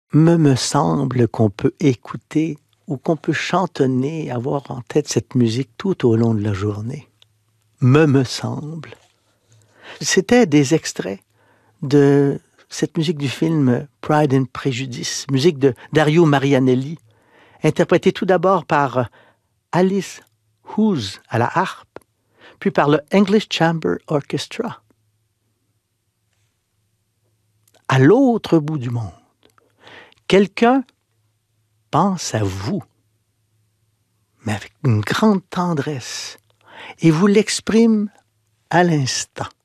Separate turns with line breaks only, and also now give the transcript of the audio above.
Me semble qu'on peut écouter ou qu'on peut chantonner, avoir en tête cette musique tout au long de la journée. Me semble. C'était des extraits de cette musique du film Pride and Prejudice, musique de Dario Marianelli, interprétée tout d'abord par Alice Hoose à la harpe, puis par le English Chamber Orchestra. À l'autre bout du monde, quelqu'un pense à vous, mais avec une grande tendresse, et vous l'exprime à l'instant.